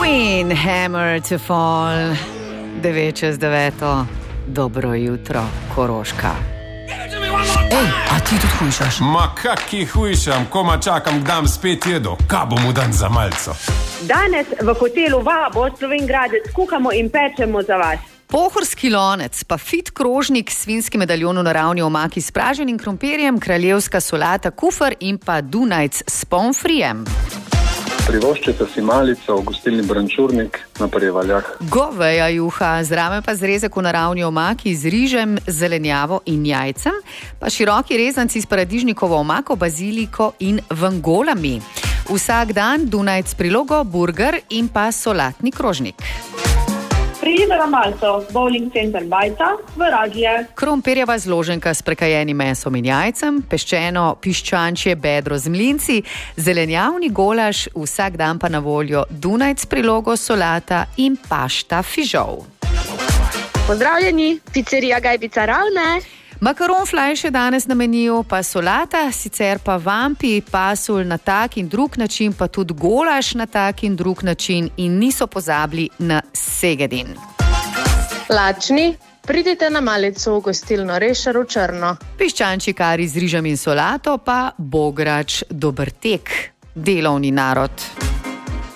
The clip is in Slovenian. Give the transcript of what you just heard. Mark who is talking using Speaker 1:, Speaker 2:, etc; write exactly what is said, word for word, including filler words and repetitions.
Speaker 1: Queen, Hammer to Fall, devet čez deveto, dobro jutro, Koroška.
Speaker 2: Ej, a ti tudi hujšaš?
Speaker 3: Ma kaki hujšam, koma čakam, kdam spet jedo, ka bom dan za malco.
Speaker 4: Danes v hotelu Vabo Slovengradec kuhamo in pečemo za vas.
Speaker 1: Pohorski lonec, pa fit krožnik, svinski medaljon v naravni omaki s praženim krompirjem, kraljevska solata kufr in pa dunajc s pomfrijem.
Speaker 5: Privoščite si malico v gostilni Brančurnik na Prevaljah.
Speaker 1: Goveja juha, zraven pa zrezek v naravni omaki z rižem, zelenjavo in jajcem, pa široki rezanci s paradižnikovo omako, baziliko in vangolami. Vsak dan Dunajc prilogo, burger in pa solatni krožnik.
Speaker 4: Prijete na malco, bowling center Bajca v Radlje.
Speaker 1: Krompirjeva zloženka s prekajenim mesom in jajcem, peščeno piščančje bedro z mlinci, zelenjavni golaž, vsak dan pa na voljo Dunajc prilogo, solata in pašta fižol.
Speaker 6: Pozdravljeni, pizzerija Gajbica Ravne.
Speaker 1: Makaron flajš je danes na meniju, pa solata, sicer pa vampi, pasulj na tak in drug način, pa tudi golaž na tak in drug način in niso pozabili na segedin.
Speaker 6: Lačni, pridite na malico v gostilno Rešar v Črno.
Speaker 1: Piščančji kari z rižem in solato, pa bograč, dober tek, delovni narod.